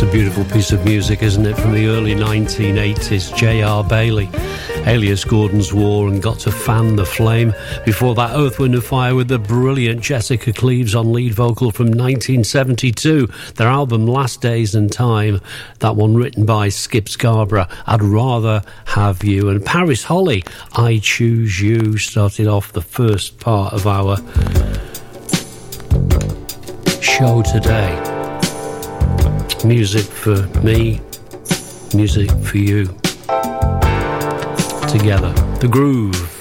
Beautiful piece of music, isn't it? From the early 1980s, J.R. Bailey, alias Gordon's War, and Got to Fan the Flame. Before that, Earth, Wind & Fire with the brilliant Jessica Cleaves on lead vocal from 1972. Their album Last Days and Time, that one written by Skip Scarborough, I'd Rather Have You. And Paris Holly, I Choose You, started off the first part of our show today. Music for me, music for you. Together, the groove.